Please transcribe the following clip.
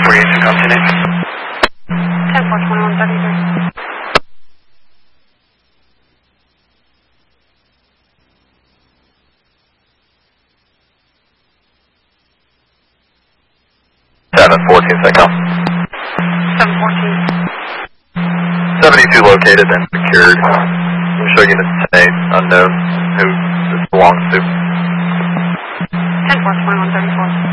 48 to continue. 10-4-21-33. 714 second. 714. 72 located and secured. We'll show unit 8 unknown who this belongs to. 10-4-21-34.